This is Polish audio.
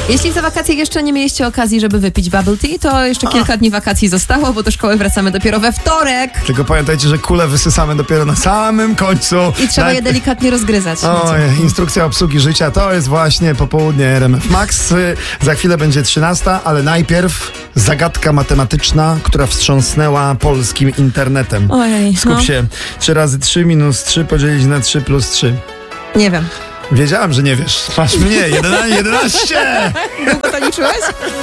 Jeśli za wakacje jeszcze nie mieliście okazji, żeby wypić bubble tea, to jeszcze kilka dni wakacji zostało, bo do szkoły wracamy dopiero we wtorek. Tylko pamiętajcie, że kule wysysamy dopiero na samym końcu. I trzeba je delikatnie rozgryzać. Oj, instrukcja obsługi życia to jest właśnie popołudnie RMF Max. Za chwilę będzie 13, ale najpierw zagadka matematyczna, która wstrząsnęła polskim internetem. Ojej, Skup się. 3 razy 3 minus 3 podzielić na 3 plus 3. Nie wiem. Wiedziałam, że nie wiesz. Masz mnie. 11! Długo to liczyłeś?